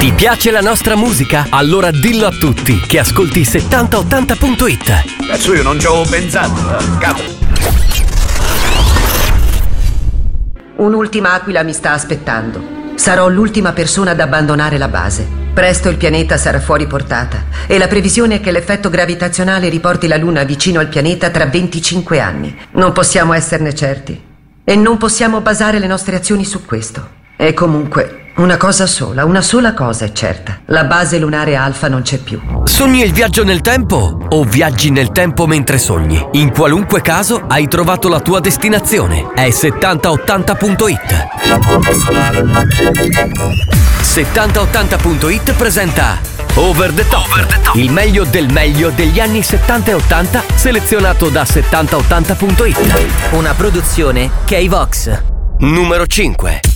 Ti piace la nostra musica? Allora dillo a tutti che ascolti 7080.it. Adesso io non ci avevo pensato, capo. Un'ultima aquila mi sta aspettando. Sarò l'ultima persona ad abbandonare la base. Presto il pianeta sarà fuori portata e la previsione è che l'effetto gravitazionale riporti la Luna vicino al pianeta tra 25 anni. Non possiamo esserne certi e non possiamo basare le nostre azioni su questo. E comunque, una sola cosa è certa. La base lunare Alfa non c'è più. Sogni il viaggio nel tempo o viaggi nel tempo mentre sogni? In qualunque caso hai trovato la tua destinazione. È 7080.it. 7080.it presenta Over the Top, il meglio degli anni 70 e 80 selezionato da 7080.it. Una produzione K-Vox. Numero 5.